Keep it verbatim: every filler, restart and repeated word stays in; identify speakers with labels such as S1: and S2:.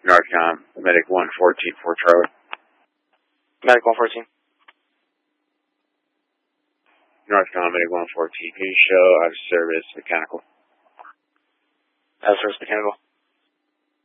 S1: Northcom, Medic one fourteen for Charlie.
S2: Medic one fourteen.
S1: Northcom, Medic one fourteen. Can you show out of service mechanical?
S2: Out of service mechanical.